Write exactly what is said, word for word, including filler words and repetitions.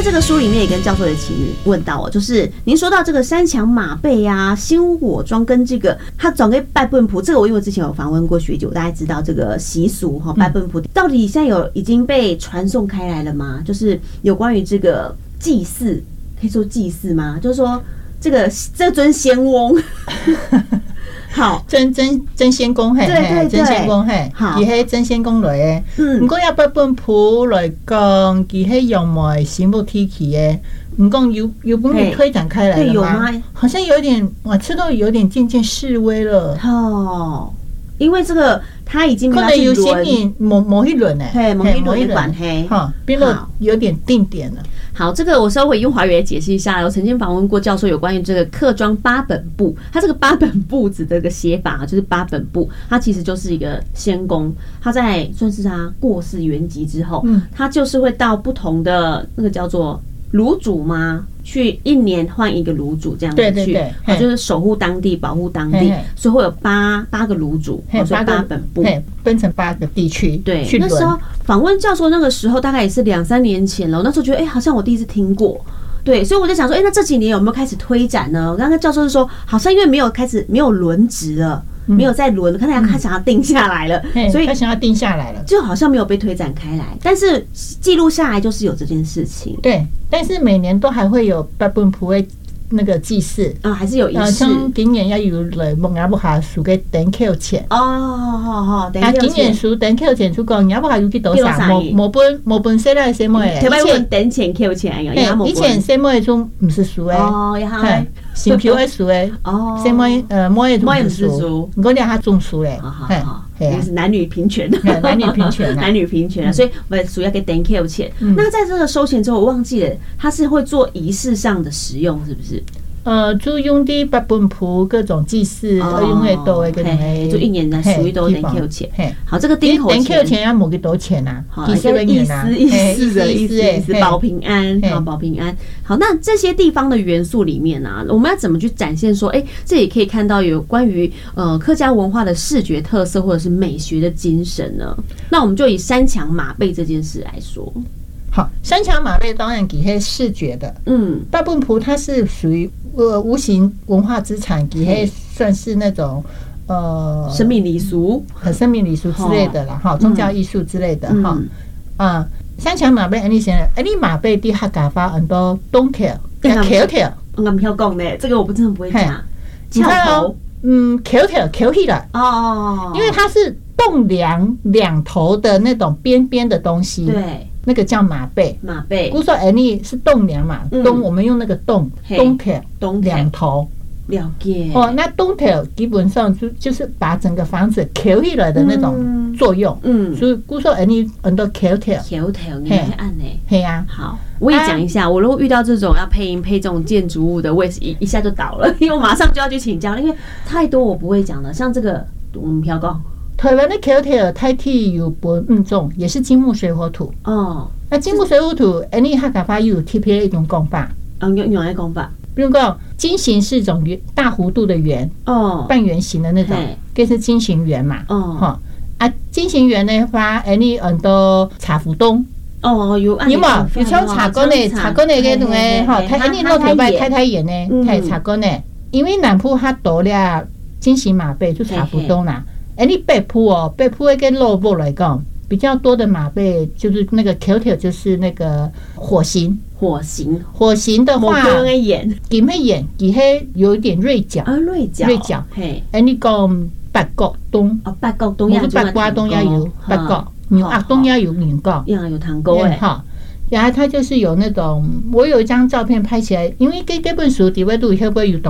这个书里面也跟教授也请问到哦，就是您说到这个山墙马背啊、新火装跟这个他转给拜笨谱，这个我因为之前有访问过学姐，我大概知道这个习俗哈，拜笨谱到底现在有已经被传送开来了吗？就是有关于这个祭祀，可以说祭祀吗？就是说这个这尊仙翁。好， 真真真仙公嘿， 对对对， 真仙公嘿， 好， 伊迄真仙公来的，嗯，不过要八本谱来讲，伊迄用来形不提起的，你讲有有帮你推展开来了吗？好像有点，我吃到有点渐渐式微了。 哦，因为这个他已经可能有些年某某一轮呢， 嘿，某一轮的管黑， 哈，变得有点定点了。 好，这个我稍微用华语也解释一下。我曾经访问过教授有关于这个客庄八本部，他这个八本部子的一个写法就是八本部，他其实就是一个仙公，他在算是他过世圆寂之后，嗯，他就是会到不同的那个叫做炉主吗？去一年换一个炉主这样子去，对对对，啊，就是守护当地、保护当地，所以会有八八个炉主，所以八本部分成八个地区。对， 那时候访问教授那个时候大概也是两三年前了，我那时候觉得哎、欸，好像我第一次听过。对，所以我就想说，哎、欸，那这几年有没有开始推展呢？刚刚教授是说，好像因为没有开始没有轮值了。没有再轮了，看大家开始要定下来了， 嗯、所以他想要定下来了， 就好像没有被推展开来，但是记录下来就是有这件事情。 对，但是每年都还会有八本谱的那个祭祀啊，还是有仪式。 像今年要有来蒙雅布哈输给等扣钱哦，好好， 啊，今年输等扣钱出讲雅布哈有去多少？某某本某本谁来什么诶？ 特别问等钱扣钱呀， 以前什么种不是输诶？ 哦，然后。 新票的输诶，哦，什么呃，某一种不是输，我俩他种输嘞， 好好好，也是男女平权的， 男女平权， 男女平权，所以我们主要给 thank you 钱。那在这个收钱之后，我忘记了，他是会做仪式上的使用，是不是？ 呃，就用的八本谱各种祭祀，用的多的， 就一年的属于都 thank you 钱。好，这个丁口钱 thank you 钱要某个多钱呐？ 好，意思意思意思的意思意思，保平安，好保平安。好，那这些地方的元素里面呢，我们要怎么去展现说，哎，这也可以看到有关于呃客家文化的视觉特色或者是美学的精神呢？那我们就以山墙马背这件事来说。 好，山墙马背当然给些视觉的，嗯，大本谱它是属于呃无形文化资产，给些算是那种呃生命礼俗、 很生命礼俗之类的啦，哈，宗教艺术之类的哈，啊，山墙马背，安利先生，安利马背的客家话很多东条、桥条， 我们要讲呢，这个我不真的不会讲， 你看哦，嗯，桥条桥起来，哦哦，因为它是栋梁两头的那种边边的东西，对。那个叫马背， 马背。 古说哎，你是栋梁嘛？东我们用那个栋东条， 东两头。 了解。 哦，那东条基本上就就是把整个房子扣起来的那种作用。嗯。所以古说哎，你很多扣条。 扣条，你会按呢？ 嘿呀。 好，我也讲一下，我如果遇到这种要配音配这种建筑物的，我也是一一下就倒了，因为我马上就要去请教，因为太多我不会讲了。像这个，我们飘高。 台湾的口条太体有本嗯种，也是金木水火土哦。那金木水火土，哎，你客家话有特别一种讲法， 嗯，用用来讲法。 比如讲，金形是一种圆大弧度的圆哦，半圆形的那种，这是金形圆嘛。哦，哈啊，金形圆的话，哎，你很多茶浮冬哦，有有嘛？有像茶糕呢，茶糕呢个种诶，哈，他你老头摆太太圆呢，太茶糕呢，因为南部它多了金形马背就茶浮冬啦。哎，你北埔哦，北埔跟肉布来讲，比较多的马背就是那个 Q T， 就是那个火形， 火形， 火形的话， 眼， 金黑眼，底黑有一点锐角， 啊，锐角， 锐角，嘿，哎，你讲八角东， 哦，八角东也有，八卦东也有，八角，牛阿东也有年糕， 也有糖糕哎， 哈。然后它就是有那种，我有一张照片拍起来，因为这这本书底位度会不会有